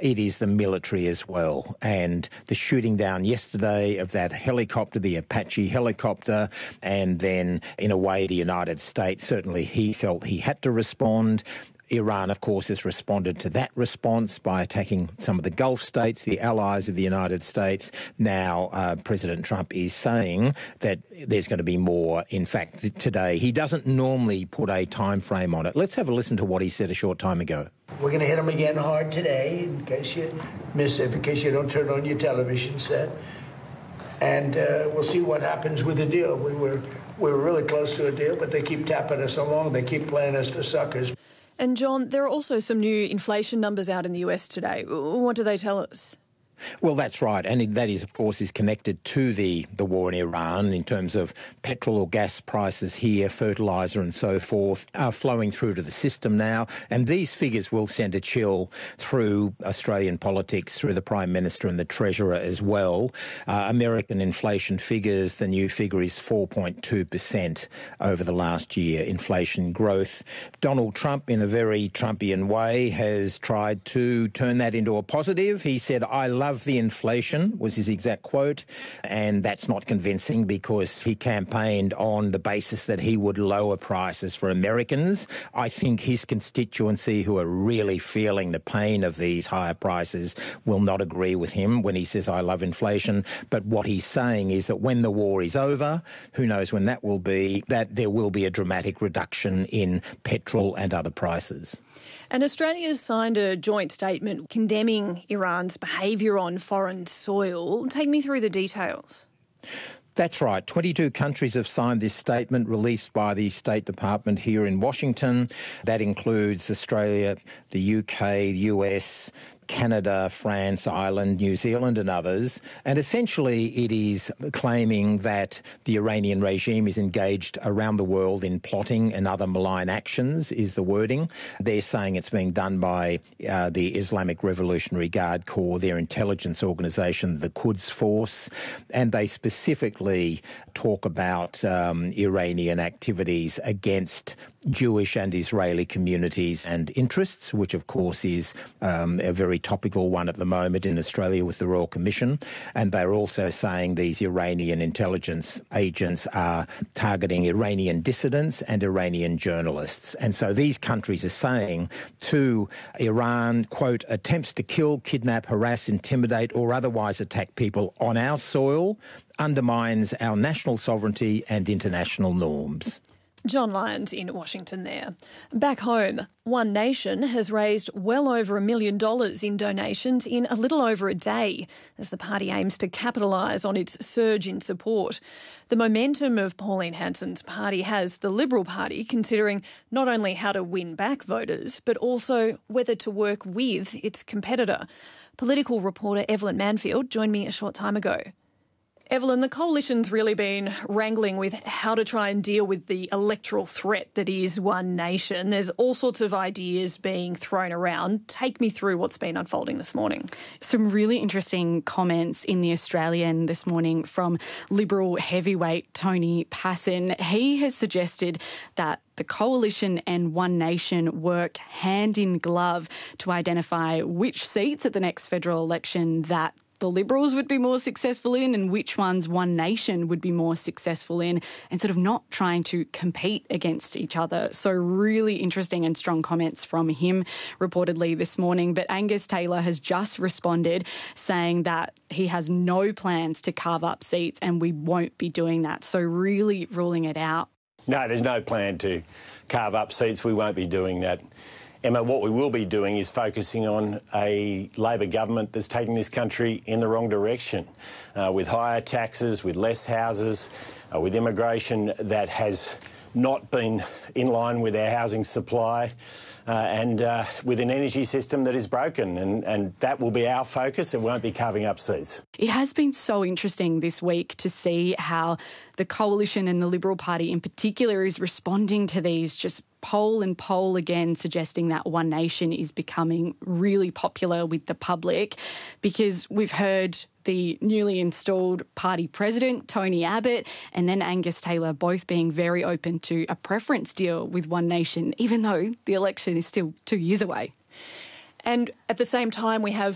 it is the military as well. And the shooting down yesterday of that helicopter, the Apache helicopter, and then, in a way, the United States, certainly he felt he had to respond. Iran, of course, has responded to that response by attacking some of the Gulf states, the allies of the United States. Now, President Trump is saying that there's going to be more. In fact, today, he doesn't normally put a time frame on it. Let's have a listen to what he said a short time ago. We're going to hit them again hard today, in case you miss it, in case you don't turn on your television set. And we'll see what happens with the deal. We were really close to a deal, but they keep tapping us along. They keep playing us for suckers. And John, there are also some new inflation numbers out in the US today. What do they tell us? Well, that's right. And that is, of course, is connected to the war in Iran in terms of petrol or gas prices here, fertiliser and so forth, are flowing through to the system now. And these figures will send a chill through Australian politics, through the Prime Minister and the Treasurer as well. American inflation figures, the new figure is 4.2% over the last year, inflation growth. Donald Trump, in a very Trumpian way, has tried to turn that into a positive. He said, "I love the inflation," was his exact quote, and that's not convincing because he campaigned on the basis that he would lower prices for Americans. I think his constituency, who are really feeling the pain of these higher prices, will not agree with him when he says, "I love inflation." But what he's saying is that when the war is over, who knows when that will be, that there will be a dramatic reduction in petrol and other prices. And Australia's signed a joint statement condemning Iran's behaviour on foreign soil. Take me through the details. That's right. 22 countries have signed this statement released by the State Department here in Washington. That includes Australia, the UK, US, Canada, France, Ireland, New Zealand and others. And essentially it is claiming that the Iranian regime is engaged around the world in plotting and other malign actions, is the wording. They're saying it's being done by the Islamic Revolutionary Guard Corps, their intelligence organisation, the Quds Force. And they specifically talk about Iranian activities against Jewish and Israeli communities and interests, which of course is a very topical one at the moment in Australia with the Royal Commission. And they're also saying these Iranian intelligence agents are targeting Iranian dissidents and Iranian journalists. And so these countries are saying to Iran, quote, "attempts to kill, kidnap, harass, intimidate or otherwise attack people on our soil undermines our national sovereignty and international norms." John Lyons in Washington there. Back home, One Nation has raised well over $1 million in donations in a little over a day as the party aims to capitalise on its surge in support. The momentum of Pauline Hanson's party has the Liberal Party considering not only how to win back voters, but also whether to work with its competitor. Political reporter Evelyn Manfield joined me a short time ago. Evelyn, the coalition's really been wrangling with how to try and deal with the electoral threat that is One Nation. There's all sorts of ideas being thrown around. Take me through what's been unfolding this morning. Some really interesting comments in The Australian this morning from Liberal heavyweight Tony Passon. He has suggested that the coalition and One Nation work hand in glove to identify which seats at the next federal election that the Liberals would be more successful in and which ones One Nation would be more successful in, and sort of not trying to compete against each other. So really interesting and strong comments from him reportedly this morning. But Angus Taylor has just responded saying that he has no plans to carve up seats and we won't be doing that. So really ruling it out. No, there's no plan to carve up seats. We won't be doing that. Emma, what we will be doing is focusing on a Labor government that's taking this country in the wrong direction, with higher taxes, with less houses, with immigration that has not been in line with our housing supply, and with an energy system that is broken. And that will be our focus. It won't be carving up seats. It has been so interesting this week to see how the coalition and the Liberal Party in particular is responding to these just poll again, suggesting that One Nation is becoming really popular with the public, because we've heard the newly installed party president, Tony Abbott, and then Angus Taylor both being very open to a preference deal with One Nation, even though the election is still 2 years away. And at the same time, we have